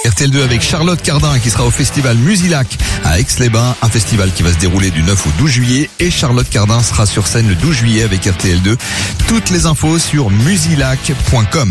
RTL2 avec Charlotte Cardin qui sera au festival Musilac à Aix-les-Bains, un festival qui va se dérouler du 9 au 12 juillet et Charlotte Cardin sera sur scène le 12 juillet avec RTL2. Toutes les infos sur musilac.com.